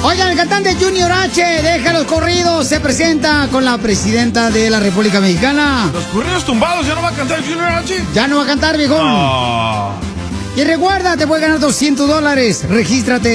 Oigan, el cantante Junior H, deja los corridos, se presenta con la presidenta de la República Mexicana. ¿Los corridos tumbados ya no va a cantar Junior H? Ya no va a cantar, viejón. Oh. Y recuerda, te puedes ganar $200. Regístrate